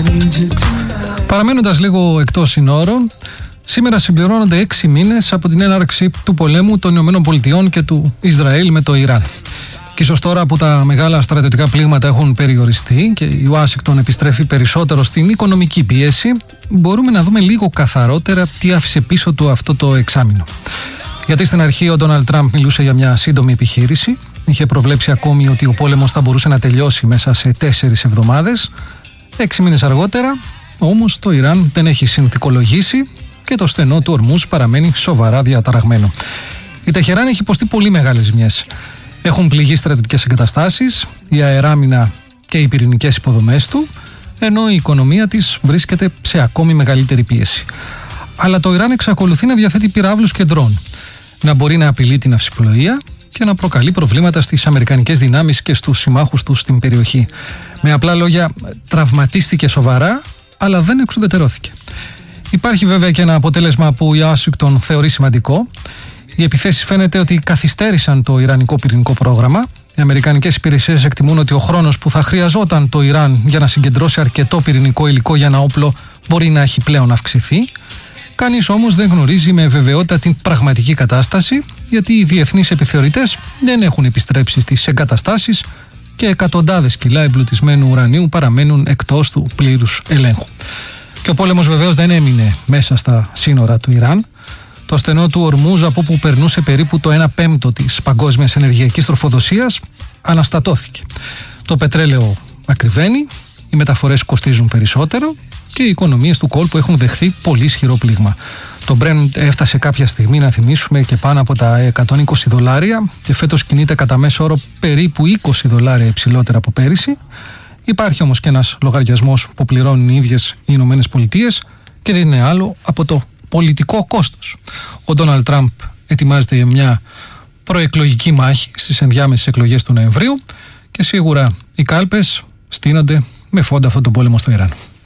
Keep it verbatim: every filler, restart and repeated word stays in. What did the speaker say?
Παραμένοντας λίγο εκτός συνόρων, σήμερα συμπληρώνονται έξι μήνες από την έναρξη του πολέμου των Ηνωμένων Πολιτειών και του Ισραήλ με το Ιράν. Και ίσως τώρα που τα μεγάλα στρατιωτικά πλήγματα έχουν περιοριστεί και η Ουάσιγκτον επιστρέφει περισσότερο στην οικονομική πίεση, μπορούμε να δούμε λίγο καθαρότερα τι άφησε πίσω του αυτό το εξάμηνο. Γιατί στην αρχή ο Ντόναλντ Τραμπ μιλούσε για μια σύντομη επιχείρηση, είχε προβλέψει ακόμη ότι ο πόλεμος θα μπορούσε να τελειώσει μέσα σε τέσσερις εβδομάδες. Έξι μήνες αργότερα, όμως, το Ιράν δεν έχει συνθηκολογήσει και το στενό του Ορμούζ παραμένει σοβαρά διαταραγμένο. Η Τεχεράνη έχει υποστεί πολύ μεγάλες ζημιές. Έχουν πληγεί στρατιωτικές εγκαταστάσεις, η αεράμινα και οι πυρηνικές υποδομές του, ενώ η οικονομία της βρίσκεται σε ακόμη μεγαλύτερη πίεση. Αλλά το Ιράν εξακολουθεί να διαθέτει πυράβλους και ντρόν, να μπορεί να απειλεί την ναυσιπλοεία και να προκαλεί προβλήματα στις αμερικανικές δυνάμεις και στους συμμάχους τους στην περιοχή. Με απλά λόγια, τραυματίστηκε σοβαρά, αλλά δεν εξουδετερώθηκε. Υπάρχει βέβαια και ένα αποτέλεσμα που η Ουάσιγκτον θεωρεί σημαντικό. Οι επιθέσεις φαίνεται ότι καθυστέρησαν το ιρανικό πυρηνικό πρόγραμμα. Οι αμερικανικές υπηρεσίες εκτιμούν ότι ο χρόνος που θα χρειαζόταν το Ιράν για να συγκεντρώσει αρκετό πυρηνικό υλικό για ένα όπλο μπορεί να έχει πλέον αυξηθεί. Κανείς όμως δεν γνωρίζει με βεβαιότητα την πραγματική κατάσταση, γιατί οι διεθνείς επιθεωρητές δεν έχουν επιστρέψει στις εγκαταστάσεις και εκατοντάδες κιλά εμπλουτισμένου ουρανίου παραμένουν εκτός του πλήρους ελέγχου. Και ο πόλεμος βεβαίως δεν έμεινε μέσα στα σύνορα του Ιράν. Το στενό του Ορμούζ, από όπου περνούσε περίπου το ένα πέμπτο της παγκόσμιας ενεργειακής τροφοδοσίας, αναστατώθηκε. Το πετρέλαιο ακριβένει, οι μεταφορές κοστίζουν περισσότερο και οι οικονομίες του κόλπου έχουν δεχθεί πολύ ισχυρό πλήγμα. Το Brent έφτασε κάποια στιγμή, να θυμίσουμε, και πάνω από τα εκατόν είκοσι δολάρια και φέτος κινείται κατά μέσο όρο περίπου είκοσι δολάρια υψηλότερα από πέρυσι. Υπάρχει όμως και ένας λογαριασμός που πληρώνουν οι ίδιες οι Ηνωμένες Πολιτείες και δεν είναι άλλο από το πολιτικό κόστος. Ο Ντόναλντ Τραμπ ετοιμάζεται για μια προεκλογική μάχη στις ενδιάμεσες εκλογές του Νοεμβρίου και σίγουρα οι κάλπες στείνονται με φόντα αυτόν τον πόλεμο στο Ιράν.